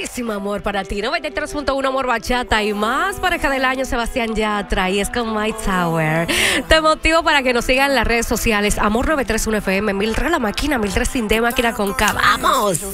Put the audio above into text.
muchísimo amor para ti. 93.1 Amor Bachata y más pareja del año, Sebastián Yatra, y es con My Tower. Te motivo para que nos sigan en las redes sociales. Amor 931 FM, 1003 la máquina, 1003 sin D, máquina con K. ¡Vamos!